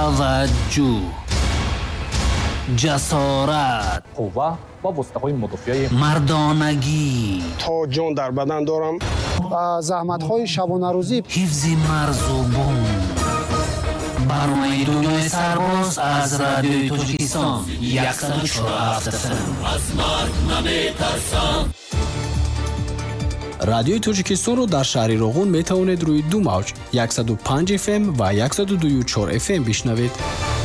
таваҷҷӯҳ, ҷасорат, қувва ва воситаҳои мудофиаи мардонагӣ, то ҷон дар бадан дорам, заҳматҳои шабонарӯзӣ, ҳифзи марзу бум. барномаи дунёи сарбоз аз радиои Тоҷикистон 104 FM. аз марг наметарсам. радиои Тоҷикистонро дар шаҳри Роғун метавонед рӯи ду мавҷ 105 FM ва 102.4 FM бишнавед.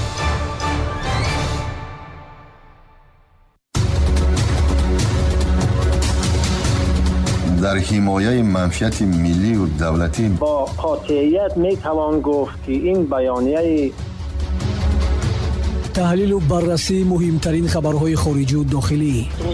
дар ҳимояи манфиати миллию давлатӣ бо қотъият метавон гуфт ки ин байонияи таҳлилу баррасии муҳимтарин хабарҳои хориҷию дохилӣ,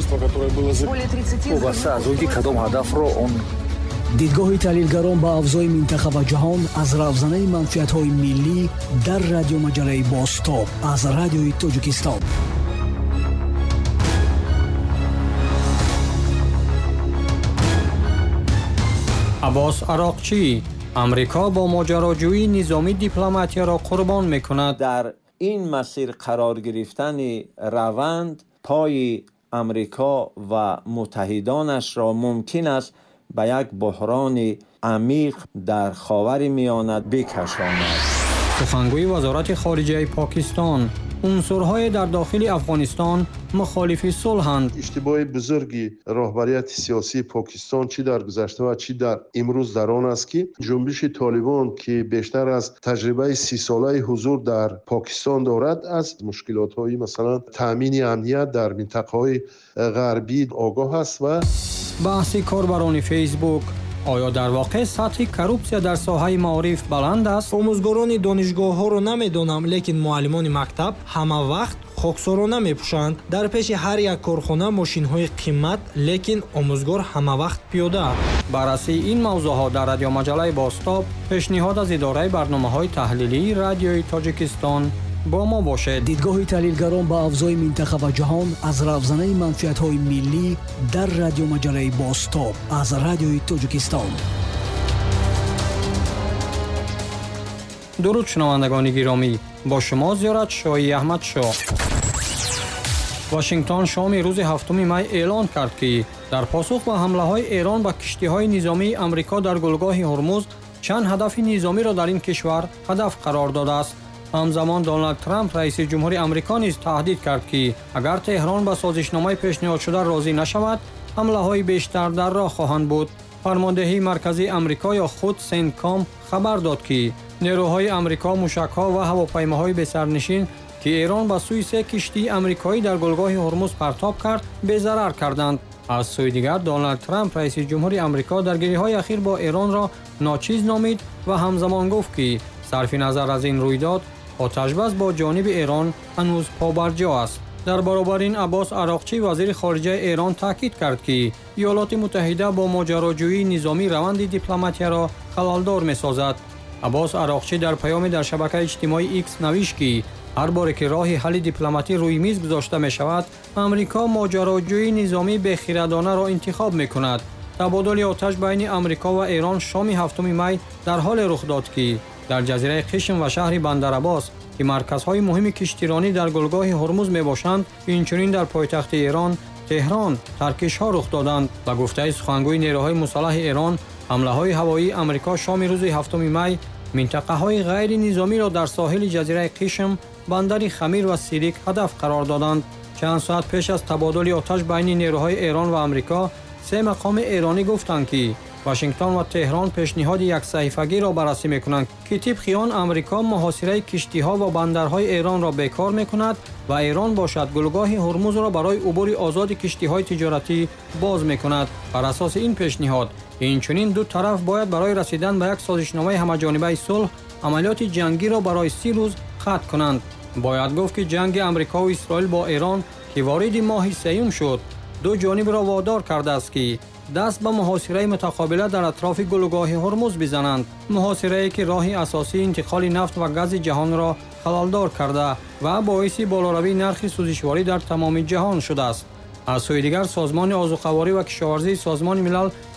дидгоҳи таҳлилгарон ба авзои минтақа ва ҷаҳон аз равзанаи манфиатҳои миллӣ дар радиомаҷалаи Бостоб аз радиои Тоҷикистон. аббос ароқчӣ: амрико бо моҷароҷӯии низоми дипломатияро қурбон мекунад. дар ин масир қарор гирифтани раванд пои амрико ва муттаҳидонашро мумкин аст ба як буҳрони амиқ дар ховари миёна бикашонад. сухангӯи вазорати хориҷаи покистон: унсурҳое дар дохили афғонистон мухолифи сулҳанд. иштибоҳи бузурги роҳбарияти сиёсии покистон чӣ дар гузашта ва чӣ дар имрӯз дар он аст ки ҷунбиши толибон ки бештар аз таҷрибаи 30-солаи ҳузур дар покистон дорад аз мушкилотҳои масалан таъмини амният дар минтақаҳои ғарбӣ огоҳ аст. ва баҳси корбарони фейсбук: оё дар воқеъ сатҳи коррупсия дар соҳаи маориф баланд аст? омӯзгорони донишгоҳҳоро намедонам, лекин муаллимони мактаб ҳама вақт хоксорона мепӯшанд. дар пеши ҳар як корхона мошинҳои қиммат, лекин омӯзгор ҳама вақт пиёда. барраси ин мавзӯъҳо дар радиомаҷалаи Бостоб пешниҳод аз идораи барномаҳои таҳлилии радиои Тоҷикистон. бо мо бошед. дидгоҳи таҳлилгарон ба авзои минтақа ва ҷаҳон аз равзанаи манфиатҳои миллӣ дар радиомаҷалаи Бостоб аз радиои Тоҷикистон. дуруд шунавандагони гиромӣ, бо шумо Зиёрат Шоҳии Аҳмадшоҳ. вашингтон шоми рӯзи 7 май эълон кард ки дар посух ба ҳамлаҳои Эрон ба киштиҳои низомии Амрико дар гулгоҳи Ҳурмуз чанд ҳадафи низомиро дар ин кишвар ҳадаф қарор додааст. ҳамзамон Дональд Трамп раиси ҷумҳури Амрико низ таҳдид кард ки агар Теҳрон ба созишномаи пешниҳодшуда розӣ нашавад, ҳамлаҳои бештар дар роҳ хоҳанд буд. фармондеҳии марказии Амрико ё худ Сентком хабар дод ки нерӯҳои Амрико мушакҳо ва ҳавопаймоҳои бесарнишин ки Эрон ба сӯи 3 киштии амрикоӣ дар гулгоҳи Ҳурмуз партоб кард, безарар карданд. аз сӯи дигар Дональд Трамп раиси ҷумҳури Амрико даргириҳои ахир бо Эронро ночиз номид ва ҳамзамон гуфт ки сарфи назар аз ин рӯйдод оташбас бо ҷониби Эрон ҳанӯз побарҷо аст. дар баробар ин Аббос Ароқчӣ вазири хориҷаи Эрон таъкид кард ки Иёлоти Муттаҳида бо моҷароҷӯии низомӣ раванди дипломатияро халалдор месозад. Аббос Ароқчӣ дар паёме дар шабакаи иҷтимоии X навишт ки ҳар боре ки роҳи ҳалли дипломатӣ рӯи миз гузошта мешавад, Амрико моҷароҷӯии низомӣ бехираданаро интихоб мекунад. табодули оташ байни Амрико ва Эрон шоми 7 май дар ҳоле рух дод ки дар ҷазираи Қишм ва шаҳри Бандараббос ки марказҳои муҳими киштиронӣ дар гулгоҳи Ҳурмуз мебошанд, инчунин дар пойтахти Эрон Теҳрон таркишҳо рух доданд. ба гуфтаи сухангӯи нерӯҳои мусаллаҳи Эрон, ҳамлаҳои ҳавоии Амрико шоми рӯзи 7 май минтақаҳои ғайринизомиро дар соҳили ҷазираи Қишм, бандари Хамир ва Сирик ҳадаф қарор доданд. чанд соат пеш аз табодули оташ байни нерӯҳои Эрон ва Амрико, 3 мақоми эронӣ гуфтанд ки Вашингтон ва Теҳрон пешниҳоди яксаҳифагиро баррасӣ мекунанд ки тибқи он Амрико муҳосираи киштиҳо ва бандарҳои Эронро бекор мекунад ва Эрон бошад гулгоҳи Ҳурмузро барои убури озоди киштиҳои тиҷоратӣ боз мекунад. бар асоси ин пешниҳод, инчунин ду тараф бояд барои расидан ба як созишномаи ҳамаҷонибаи сулҳ амалиёти ҷангиро барои 30 рӯз хатм кунанд. бояд гуфт ки ҷанги Амрикову Исроил бо Эрон ки вориди моҳи сеюм шуд, ду ҷонибро водор кардааст ки даст ба муҳосираи мутақобила дар атрофи гулгоҳи Ҳурмуз бизананд. муҳосирае ки роҳи асосии интиқоли нафт ва гази ҷаҳонро халалдор карда ва боиси болоравии нархи сӯзишворӣ дар тамоми ҷаҳон шудааст. аз сӯи дигар Созмони озуқаворӣ ва кишоварзии Созмони милал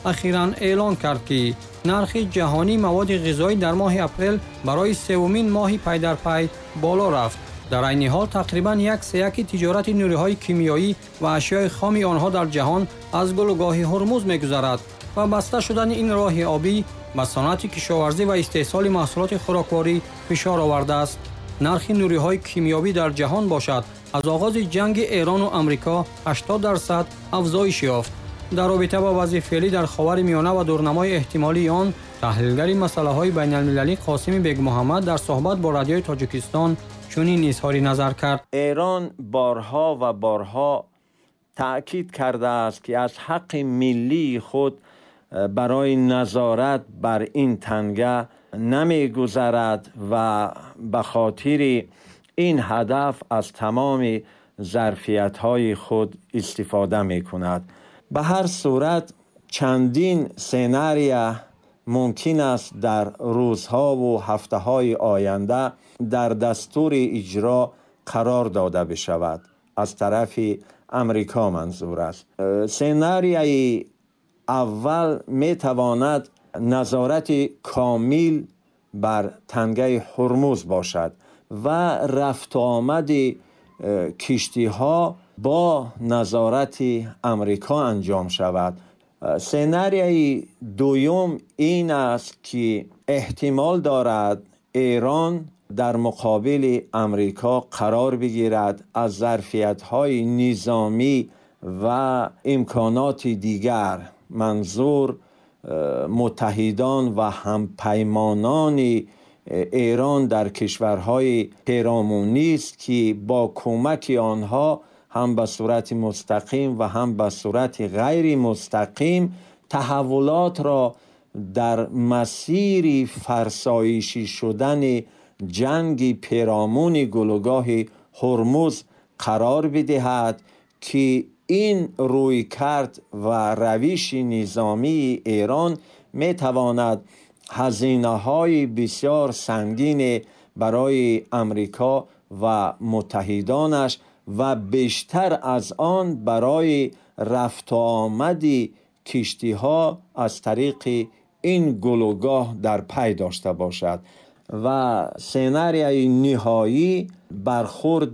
اخیراً اعلان کرد که نرخ جهانی مواد غذایی در ماه اپریل برای سومین ماه پی در پی بالا رفت. در این حال تقریباً 1/3 تجارت نیروهای کیمیایی و اشیاء خام آنها در جهان از گلوگاه هرمز می‌گذرد و بسته شدن این راه آبی به صنعت کشاورزی و استحصال محصولات خوراکواری فشار آورده است. نرخ نیروهای کیمیایی در جهان باشد از آغاز جنگ ایران و آمریکا 80% افزایش یافت. در رابطه با وضع فعلی در خاورمیانه و دورنمای احتمالی آن، تحلیلگر مسائل بین المللی قاسم بیگ محمد در صحبت با رادیوی تاجیکستان چنین اظهار نظر کرد: ایران بارها و بارها تأکید کرده است که از حق ملی خود برای نظارت بر این تنگه نمی‌گذرد و به خاطر این هدف از تمام ظرفیت‌های خود استفاده می‌کند. به هر صورت چندین سناریو ممکن است در روزها و هفته‌های آینده در دستور اجرا قرار داده بشود. از طرف امریکا منظور است. سناریوی اول می تواند نظارت کامل بر تنگه هرمز باشد و رفت و آمد کشتی ها با نظارت امریکا انجام شود. سناریوی دوم این است که احتمال دارد ایران در مقابل امریکا قرار بگیرد، از ظرفیت‌های نظامی و امکانات دیگر، منظور متحدان و همپیمانان ایران در کشورهای پیرامونی است که با کمک آنها هم به صورت مستقیم و هم به صورت غیر مستقیم تحولات را در مسیر فرسایشی شدن جنگ پیرامون گلوگاه هرمز قرار بدهد که این رویکرد و روش نظامی ایران می تواند هزینه‌های بسیار سنگین برای امریکا و متحدانش و بیشتر از آن برای رفت و آمد کشتی‌ها از طریق این گلوگاه در پی داشته باشد و سناریوی نهایی برخورد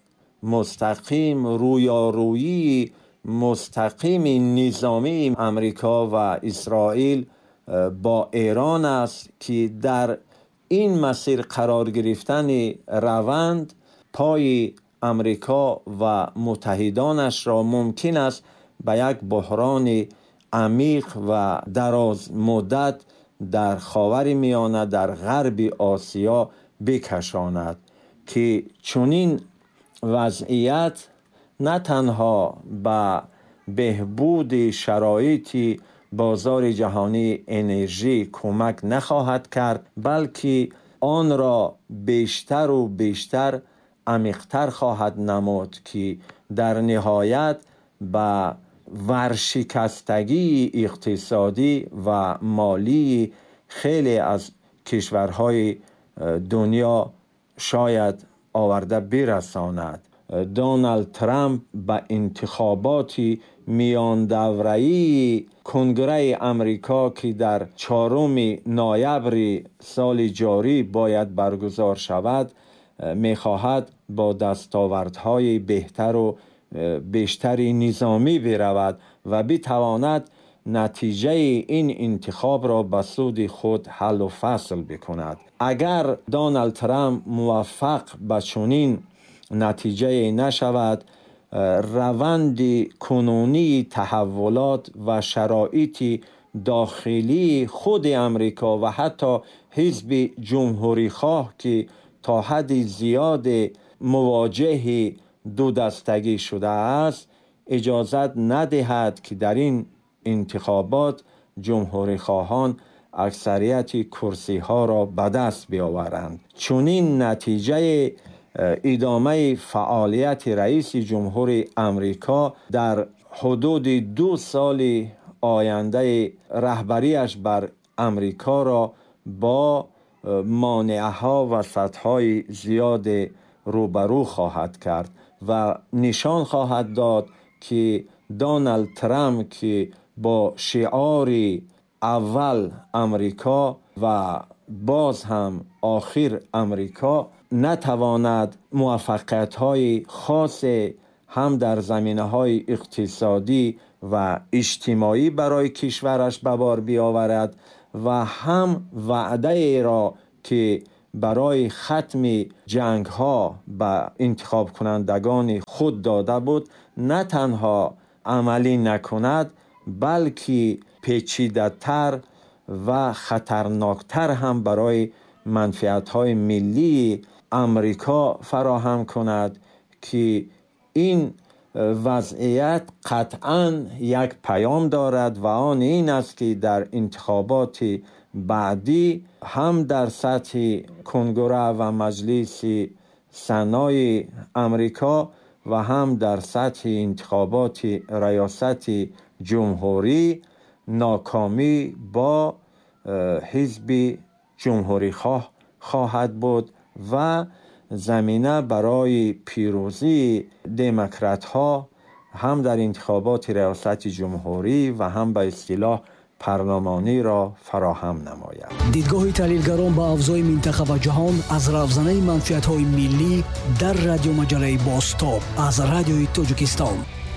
مستقیم، رویارویی مستقیم نظامی امریکا و اسرائیل با ایران است که در این مسیر قرار گرفتن روند پای امریکا و متحدانش را ممکن است به یک بحران عمیق و دراز مدت در خاورمیانه در غرب آسیا بکشاند که چنین وضعیت نه تنها به بهبود شرایط بازار جهانی انرژی کمک نخواهد کرد، بلکه آن را بیشتر و بیشتر عمیق‌تر خواهد نمود که در نهایت به ورشکستگی اقتصادی و مالی خیلی از کشورهای دنیا شاید آورده برساند. دونالد ترامپ به انتخابات میان دوره‌ای کنگره امریکا که در 4 نوامبر سال جاری باید برگزار شود می‌خواهد با دستاوردهای بهتر و بیشتر نظامی برود و بتواند نتیجه این انتخاب را به سود خود حل و فصل بکند. اگر دونالد ترامپ موفق به چنین نتیجه نشود، روند کنونی تحولات و شرایط داخلی خود امریکا و حتی حزب جمهوری خواه که تا حد زیاد مواجه دو دستگی شده است اجازت ندهد که در این انتخابات جمهوری خواهان اکثریت کرسی ها را به دست بیاورند. چنین نتیجه ادامه فعالیت رئیس جمهور امریکا در حدود 2 سال آینده رهبریش بر امریکا را با مانعه ها و سدهای زیاد روبرو خواهد کرد و نشان خواهد داد که دونالد ترامپ که با شعار اول امریکا و باز هم آخر امریکا نتواند موفقیت‌های خاص هم در زمینه‌های اقتصادی و اجتماعی برای کشورش به بار بیاورد و هم وعده ای را که برای ختم جنگ‌ها به انتخاب کنندگان خود داده بود نه تنها عملی نکند بلکه پیچیده‌تر و خطرناکتر هم برای منفعت‌های ملی امریکا فراهم کند که این وضعیت قطعاً یک پیام دارد و آن این است که در انتخابات بعدی هم در سطح کنگره و مجلس سنای امریکا و هم در سطح انتخابات ریاست جمهوری ناکامی با حزب جمهوری خواه خواهد بود و زمینه برای پیروزی دموکرات ها هم در انتخابات ریاست جمهوری و هم به اصطلاح پارلمانی را فراهم نماید. دیدگاه تحلیلگران با افزای منطقه و جهان از رافزنه منفعت‌های ملی در رادیو مجله باستاب از رادیوی تاجیکستان.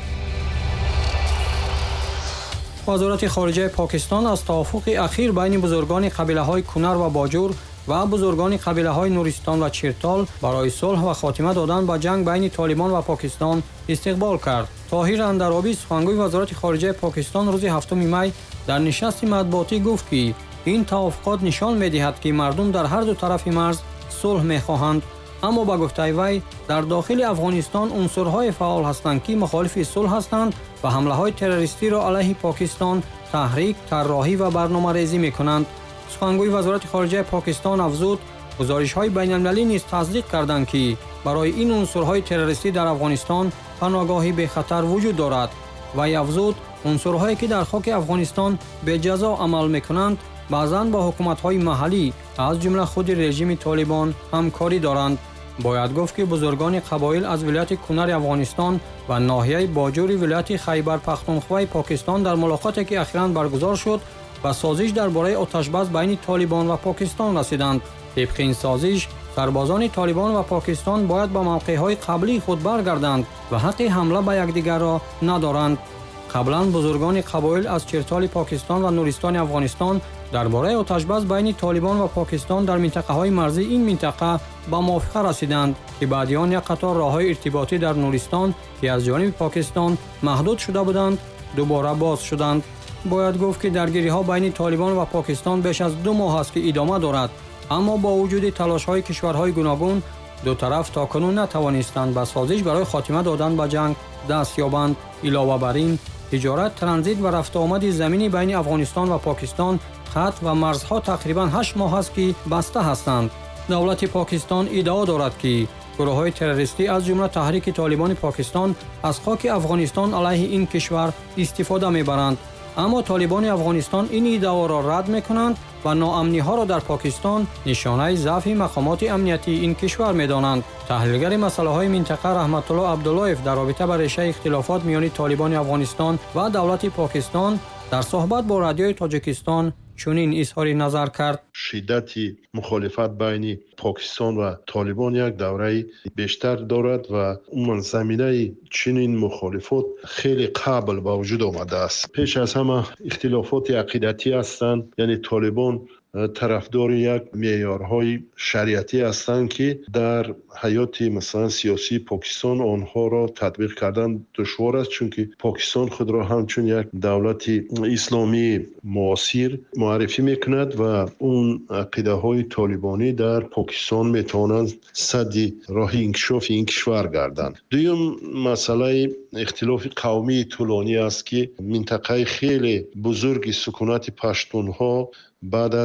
وزارت خارجه پاکستان از توافق اخیر بین بزرگان قبیله‌های کنر و باجور و بزرگان قبیله‌های نورستان و چرتال برای صلح و خاتمه دادن به جنگ بین طالبان و پاکستان استقبال کرد. طاهر اندرابی سخنگوی وزارت خارجه پاکستان روز 7 می در نشست مطبوعاتی گفت که این توافقات نشان می‌دهد که مردم در هر دو طرف مرز صلح می‌خواهند، اما با گفته وی در داخل افغانستان عنصرهای فعال هستند که مخالف صلح هستند و حمله‌های تروریستی را علیه پاکستان تحریک، طراحی و برنامه‌ریزی می‌کنند. سخنگوی وزارت خارجه پاکستان افزود گزارش‌های بین‌المللی نیز تصدیق کردند که برای این عنصرهای تروریستی در افغانستان پناهگاهی به خطر وجود دارد و افزود عنصرهایی که در خاک افغانستان به جزا عمل می‌کنند بعضاً با حکومت‌های محلی از جمله خود رژیم طالبان همکاری دارند. باید گفت که بزرگان قبایل از ولایت کنر افغانستان و ناحیه باجور ولایت خیبر پختونخوا پاکستان در ملاقاتی که اخیراً برگزار شد و سازش درباره آتش‌بس بین طالبان و پاکستان رسیدند. طبق این سازش سربازان طالبان و پاکستان باید به موقع‌های قبلی خود برگردند و حق حمله به یکدیگر را ندارند. قبلا بزرگان قبایل از چرتال پاکستان و نورستان افغانستان درباره آتش‌بس بین طالبان و پاکستان در منطقه‌های مرزی این منطقه به موافقه رسیدند که بعد آن یک قطار راه‌های ارتباطی در نورستان که از جانب پاکستان محدود شده بودند دوباره باز شدند. باید گفت که درگیری‌ها بین طالبان و پاکستان بیش از 2 ماه است که ادامه دارد، اما با وجود تلاش‌های کشورهای گوناگون دو طرف تاکنون نتوانستند به سازش برای خاتمه دادن به جنگ دست یابند. علاوه بر این تجارت، ترانزیت و رفت آمد زمینی بین افغانستان و پاکستان خط و مرزها تقریباً 8 ماه است که بسته هستند. دولت پاکستان ادعا دارد که گروه‌های تروریستی از جمله تحریک طالبان پاکستان از خاک افغانستان علیه این کشور استفاده می‌برند، اما طالبان افغانستان این ادعا را رد می‌کنند و ناامنی‌ها را در پاکستان نشانه ضعف مقامات امنیتی این کشور می‌دانند. تحلیلگر مسائل منطقه رحمت الله عبداللهیف در رابطه با ریشه اختلافات میان طالبان افغانستان و دولت پاکستان در صحبت با رادیوی تاجیکستان چنین اظهار نظر کرد: شدت مخالفت بین پاکستان و طالبان یک دوره بیشتر دارد و اون زمینه چنین مخالفت خیلی قبل با وجود آمده است. پیش از همه اختلافات عقیدتی هستند، یعنی طالبان طرفدار یک معیارهای شریعتی هستند که در حیات مثلا سیاسی پاکستان آنها را تطبیق کردن دشوار است، چون که پاکستان خود را همچون یک دولت اسلامی معاصر معرفی میکند و اون عقیده های طالبانی در پاکستان میتوانند سد راه انکشاف این کشور گردند. دوم مسئله اختلاف قومی طولانی است که منطقه خیلی بزرگ سکونت پشتونها بعد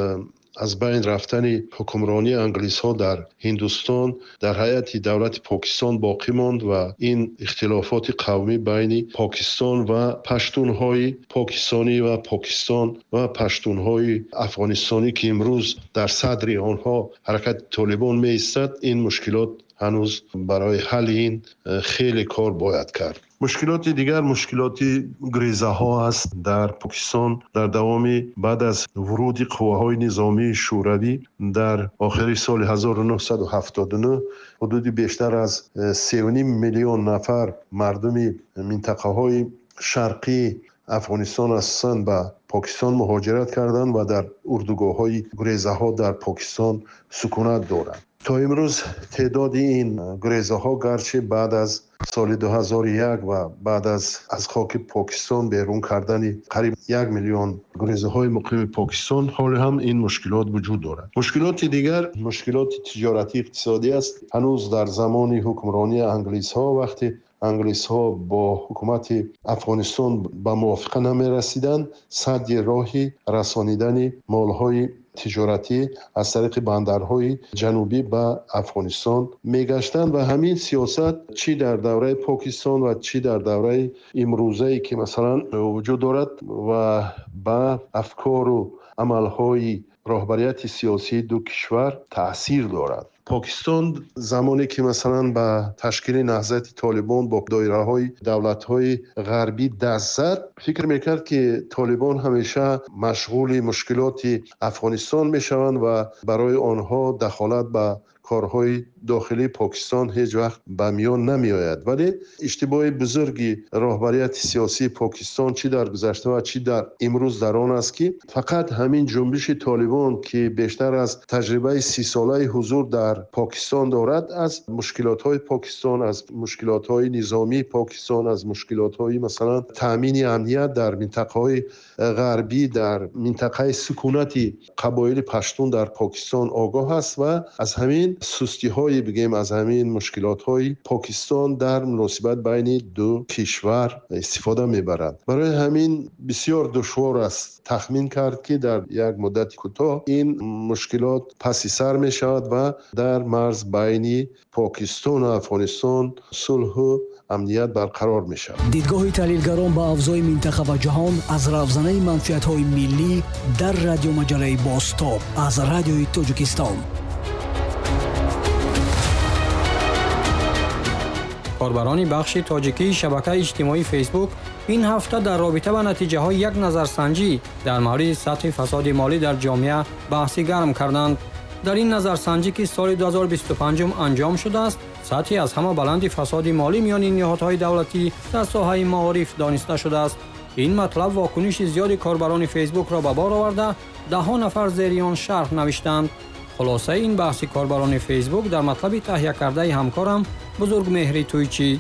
از بین رفتن حکمرانی انگلیس ها در هندوستان در حیات دولت پاکستان باقی ماند و این اختلافات قومی بین پاکستان و پشتونهای پاکستانی و پاکستان و پشتونهای افغانستانی که امروز در صدر آنها حرکت طالبان می ایستد، این مشکلات ҳанӯз барои ҳалли ин хеле кор бояд кард. мушкилоти дигар мушкилоти грезаҳо аст дар покистон. Дар давоми баъд аз вуруди қувваҳои низомии шӯравӣ дар охири соли 1979 ҳудуди бештар аз 3.5 миллион нафар мардуми минтақаҳои шарқии афғонистон асосан ба покистон муҳоҷират карданд ва дар урдугоҳҳои гурезаҳо дар покистон сукунат доранд. то имрӯз теъдоди ин гурезаҳо гарчи баъд аз соли 2001 ва баъд аз хоки покистон берун кардани қариб 1 миллион гурезаҳои муқими покистон ҳоле ҳам ин мушкилот вуҷуд дорад. мушкилоти дигар мушкилоти тиҷоратӣ иқтисодӣ аст. ҳанӯз дар замони ҳукмронии англисҳо вақте англисҳо бо ҳукумати афғонистон ба мувофиқа намерасиданд, садди роҳи расонидани молҳои тиҷоратӣ аз тариқи бандарҳои ҷанубӣ ба афғонистон мегаштанд ва ҳамин сиёсат чӣ дар давраи покистон ва чӣ дар давраи имрӯзае ки масалан вуҷуд дорад ва ба афкору амалҳои роҳбарияти сиёсии ду кишвар таъсир дорад. покистон замоне ки масалан ба ташкили наҳзати толибон бо доираҳои давлатҳои ғарбӣ даст зад, фикр мекард ки толибон ҳамеша машғули мушкилоти афғонистон мешаванд ва барои онҳо дахолат ба корҳои дохилии покистон ҳеҷ вақт ба миён намеояд. вале иштибоҳи бузурги роҳбарияти сиёсии покистон чӣ дар гузашта ва чӣ дар имрӯз дар он аст ки фақат ҳамин ҷунбиши толибон ки бештар аз таҷрибаи 30 солаи ҳузур дар покистон дорад, аз мушкилотҳои покистон, аз мушкилотҳои низомии покистон, аз мушкилотҳои масалан таъмини амният дар минтақаҳои ғарбӣ, дар минтақаи сукунати қабоили паштун дар покистон огоҳ аст ва аз ҳамин сустиҳои бигем аз ҳамин мушкилотҳои покистон дар муносибат байни ду кишвар истифода мебарад. барои ҳамин бисёр душвор аст тахмин кард ки дар як муддати кӯтоҳ ин мушкилот паси сар мешавад ва дар марз байни покистону афғонистон сулҳу амният барқарор мешавад. дидгоҳи таҳлилгарон ба авзои минтақа ва ҷаҳон аз равзанаи манфиатҳои миллӣ дар радиомаҷалаи Бостоб аз радиои Тоҷикистон. корбарони бахши тоҷикии шабакаи иҷтимоии фейсбук ин ҳафта дар робита ба натиҷаҳои як назарсанҷӣ дар мавриди сатҳи фасоди молӣ дар ҷомеа баҳси гарм карданд. дар ин назарсанҷӣ ки соли 2025 анҷом шудааст, сатҳи аз ҳама баланди фасоди молӣ миёни ниҳодҳои давлатӣ дар соҳаи маориф дониста шудааст. ин матлаб вокуниши зиёди корбарони фейсбукро ба бор оварда даҳҳо нафар зери он шарҳ навиштанд. خلاصه این بحث کاربران فیسبوک در مطلب تهیه کرده همکارم بزرگمهری تویچی.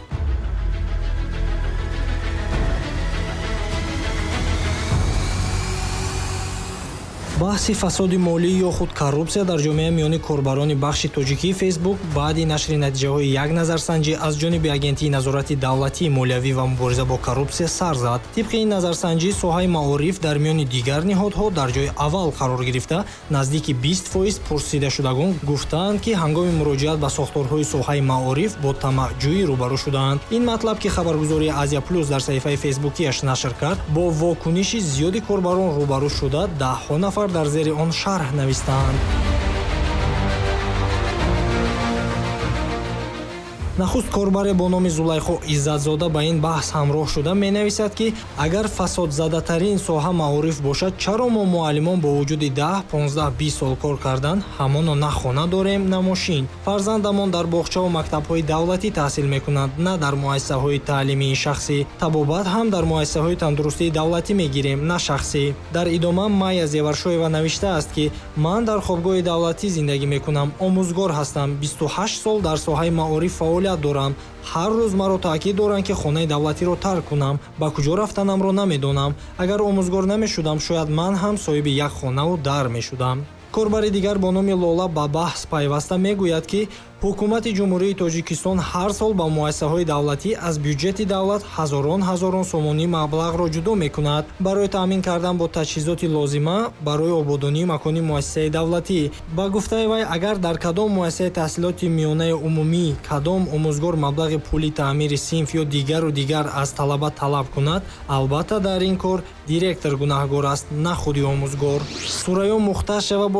баҳси фасоди молӣ ё худ коррупсия дар ҷомеа миёни корбарони бахши тоҷикии фейсбук баъди нашри натиҷаҳои як назарсанҷӣ аз ҷониби агентии назорати давлатии молиявӣ ва мубориза бо коррупсия сар зад. тибқи ин назарсанҷӣ соҳаи маориф дар миёни дигар ниҳодҳо дар ҷои аввал қарор гирифта, наздики 20% пурсидашудагон гуфтаанд ки ҳангоми муроҷиат ба сохторҳои соҳаи маориф бо тамаъҷӯӣ рӯбарӯ шудаанд. ин матлаб ки хабаргузории Азия Плюс дар саҳифаи фейсбукиаш нашр кард, бо вокуниши зиёди корбарон рӯбарӯ шуда даҳҳо нафар дар зери он шарҳ навистаанд. нахуст корбаре бо номи Зулайхо Иззатзода ба ин баҳс ҳамроҳ шуда менависад ки агар фасодзадатарин соҳа маориф бошад, чаро мо муаллимон бо вуҷуди 10, 15, 20 сол кор кардан ҳамоно на хона дорем, на мошин. фарзандамон дар боғчаву мактабҳои давлатӣ таҳсил мекунанд, на дар муассисаҳои таълимии шахсӣ. Табобат ҳам дар муассисаҳои тандурустии давлатӣ мегирем, на шахсӣ. дар идома Майя Зеваршоева навиштааст ки ман дар хобгоҳи давлатӣ зиндагӣ мекунам, омӯзгор ҳастам, 28 сол дар соҳаи маориф фаъолият дорам. ҳар рӯз маро таъкид доранд ки хонаи давлатиро тарк кунам, ба куҷо рафтанамро намедонам. агар омӯзгор намешудам, шояд ман ҳам соҳиби як хонаву дар мешудам. корбари дигар бо номи Лола ба баҳс пайваста мегӯяд ки ҳукумати ҷумҳурии Тоҷикистон ҳар сол ба муассисаҳои давлатӣ аз бюҷети давлат ҳазорон сомонӣ маблағро ҷудо мекунад барои таъмин кардан бо таҷҳизоти лозима барои ободонии макони муассисаи давлатӣ. ба гуфтаи вай, агар дар кадом муассисаи таҳсилоти миёнаи умумӣ кадом омӯзгор маблағи пули таъмири синф ё дигар аз талаба талаб кунад, албатта дар ин кор директор гунаҳгор аст, на худи омӯзгор. Сурайё Мухтаршева бо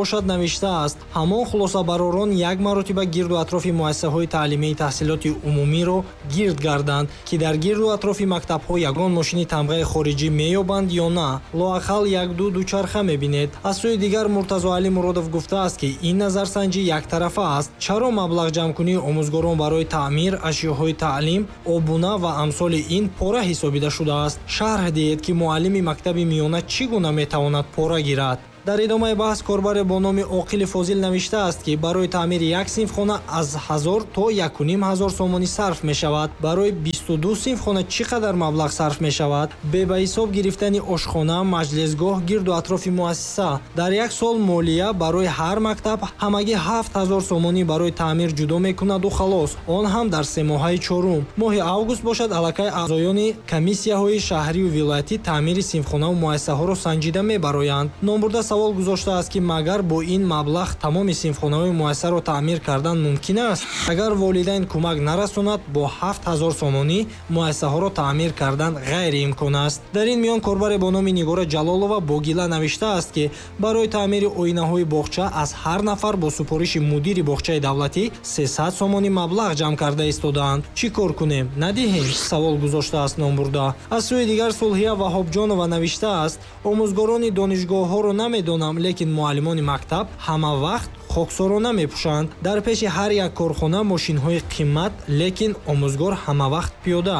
бошад навиштааст: ҳамон хулосабаророн як маротиба гирду атрофи муассисаҳои таълимии таҳсилоти умумиро гирд гарданд, ки дар гирду атрофи мактабҳо ягон мошини тамғаи хориҷӣ меёбанд ё на. лоақал як-ду дучарха мебинед. аз сӯи дигар Муртазо Али Муродов гуфтааст, ки ин назарсанҷӣ яктарафа аст. чаро маблағ ҷамъкунии омӯзгорон барои таъмир ашёҳои таълим, обуна ва амсоли ин пора ҳисобида шудааст? шарҳ диҳед, ки муаллими мактаби миёна чӣ гуна метавонад пора гирад? дар идомаи баҳс корбаре бо номи Оқили Фозил навиштааст, ки барои таъмири як синфхона аз 1000 то 1500 сомонӣ сарф мешавад. барои 22 синфхона чӣ қадар маблағ сарф мешавад? бебаҳисоб гирифтани ошхона, маҷлисгоҳ гирду атрофи муассиса. дар як сол молия барои ҳар мактаб ҳамагӣ 7000 сомонӣ барои таъмир ҷудо мекунаду халос, он ҳам дар семоҳаи чорум. моҳи август бошад аллакай аъзоёни комиссияҳои шаҳрию вилоятӣ таъмири синфхонаву муассисаҳоро санҷида мебароянд. номбурда савол гузоштааст, ки магар бо ин маблағ тамоми синфхонаҳои муассисаро таъмир кардан мумкин аст? агар волидайн кӯмак нарасонад, бо 7000 сомонӣ муассисаҳоро таъмир кардан ғайриимкон аст. дар ин миён корбаре бо номи Нигора Ҷалолова бо гила навиштааст, ки барои таъмири оинаҳои боғча аз ҳар нафар бо супориши мудири боғчаи давлатӣ 300 сомонӣ маблағ ҷамъ карда истодаанд. чӣ кор кунем? надиҳем? савол гузоштааст номбурда. аз сӯи дигар Сулҳия Ваҳобҷонова навиштааст: омӯзгорони донишгоҳҳоро намедонам, лекин муаллимони мактаб ҳама вақт хоксорона мепӯшанд. дар пеши ҳар як корхона мошинҳои қиммат, лекин омӯзгор ҳама вақт пиёда.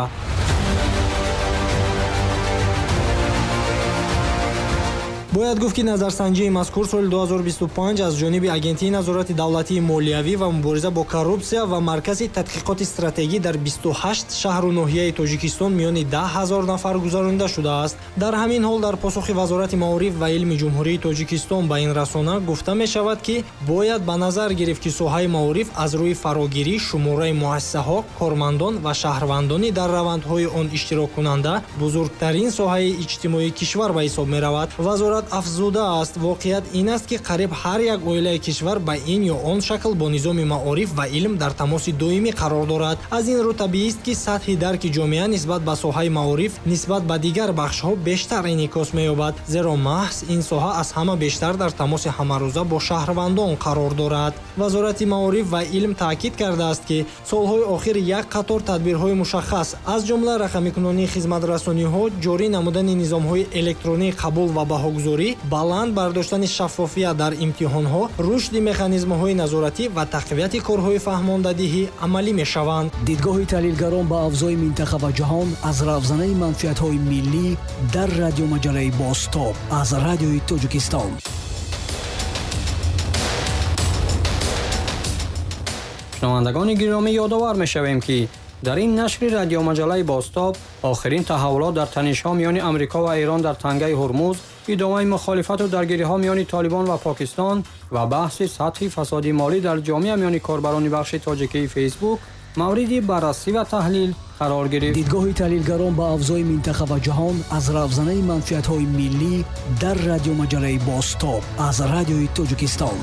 бояд гуфт, ки назарсанҷии мазкур соли 2025 аз ҷониби Агентии назорати давлатии молиявӣ ва мубориза бо коррупсия ва Маркази тадқиқоти стратегӣ дар 28 шаҳру ноҳияи Тоҷикистон миёни 10,000 нафар гузаронида шудааст. дар ҳамин ҳол дар посухи Вазорати маориф ва илми Ҷумҳурии Тоҷикистон ба ин расона гуфта мешавад, ки бояд ба назар гирифт, ки соҳаи маориф аз рӯи фарогирӣ шумораи муассисаҳо, кормандон ва шаҳрвандони дар равандҳои он иштироккунанда бузургтарин соҳаи иҷтимоии кишвар ба ҳисоб меравад. Вазорат афзуда аст: воқеият ин аст, ки қариб ҳар як оилаи кишвар ба ин ё он шакл бо низоми маориф ва илм дар тамоси доимӣ қарор дорад. аз ин рӯ табиист, ки сатҳи дарки ҷомеа нисбат ба соҳаи маориф нисбат ба дигар бахшҳо бештар инъикос меёбад, зеро маҳз ин соҳа аз ҳама бештар дар тамоси ҳамарӯза бо шаҳрвандон қарор дорад. Вазорати маориф ва илм таъкид кардааст, ки солҳои охир як қатор тадбирҳои мушаххас, аз ҷумла рақамикунонии хизматрасониҳо, ҷорӣ намудани низомҳои электронии қабул ва баҳогузорӣ, баланд бардоштани шаффофият дар имтиҳонҳо, рушди механизмҳои назоратӣ ва тақвияти корҳои фаҳмондадиҳӣ амалӣ мешаванд. дидгоҳи таҳлилгарон ба авзои минтақа ва ҷаҳон аз равзанаи манфиатҳои миллӣ дар радиомаҷалаи Бостоб аз Радиои Тоҷикистон. шунавандагони гиромӣ, ёдовар мешавем, ки дар ин нашри радиомаҷалаи Бостоб охирин таҳаввулот дар танишҳо миёни Амрико ва Эрон дар тангаи Ҳурмуз, идомаи мухолифату даргириҳо миёни Толибон ва Покистон ва баҳси сатҳи фасоди молӣ дар ҷомеа миёни корбарони бахши тоҷикии Фейсбук мавриди баррасӣ ва таҳлил қарор гирифт. дидгоҳи таҳлилгарон ба авзои минтақа ва ҷаҳон аз равзанаи манфиатҳои миллӣ дар радиомаҷалаи Бостоб аз Радиои Тоҷикистон.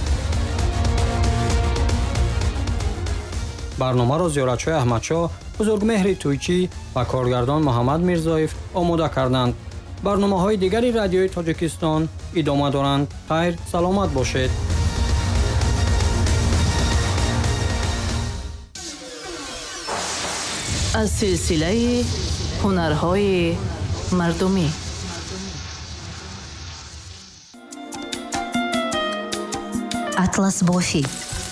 барномаро Зиёратшоҳи Аҳмадшоҳ, Бузургмеҳри Тӯйчӣ ва коргардон Муҳаммад Мирзоев омода карданд. барномаҳои дигари Радиои Тоҷикистон идома доранд. хайр, саломат бошед. аз силсилаи ҳунарҳои мардумӣ. атлас бофӣ.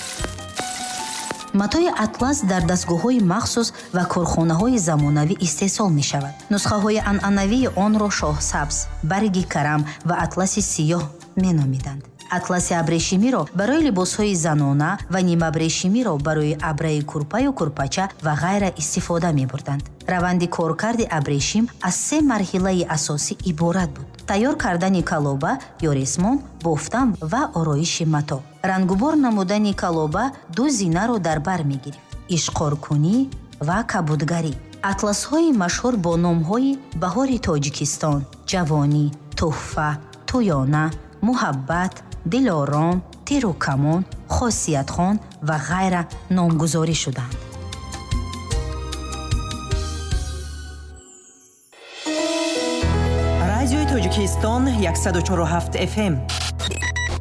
матои атлас дар дастгоҳҳои махсус ва корхонаҳои замонавӣ истеҳсол мешавад. нусхаҳои анъанавии онро шоҳсабз, барги карам ва атласи сиёҳ меномиданд. атласи абрешимиро барои либосҳои занона ва нимабрешимиро барои абраи курпаю курпача ва ғайра истифода мебурданд. раванди коркарди абрешим аз 3 марҳилаи асосӣ иборат буд: тайёр кардани калоба ё ресмон, бофтан ва ороиши матоъ. рангубор намудани калоба 2 зинаро дар бар мегирифт: ишқоркунӣ ва кабудгарӣ. атласҳои машҳур бо номҳои баҳори тоҷикистон, ҷавонӣ, туҳфа, тӯёна, муҳаббат, дилором, тиру камон, хосиятхон ва ғайра номгузорӣ шуданд. радиои Тоҷикистон 104.7 FM